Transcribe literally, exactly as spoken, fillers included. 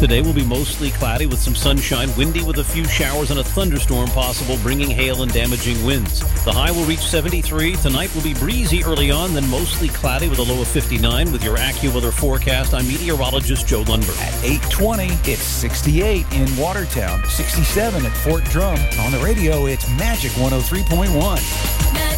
Today will be mostly cloudy with some sunshine, windy with a few showers and a thunderstorm possible, bringing hail and damaging winds. The high will reach seventy-three. Tonight will be breezy early on, then mostly cloudy with a low of fifty-nine. With your AccuWeather forecast, I'm meteorologist Joe Lundberg. At eight twenty, it's sixty-eight in Watertown, sixty-seven at Fort Drum. On the radio, it's Magic one oh three point one.